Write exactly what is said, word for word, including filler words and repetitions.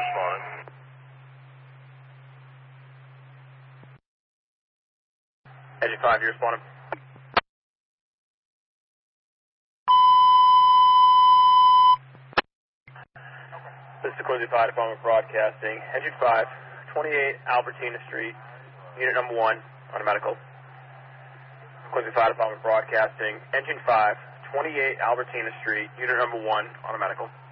responding. Engine five, you responding. This is the Quincy Fire Department Broadcasting. Engine five, twenty-eight Albertina Street, Unit number one, on a medical. Quincy Fire Department Broadcasting. Engine five, twenty-eight Albertina Street, Unit number one, on a medical.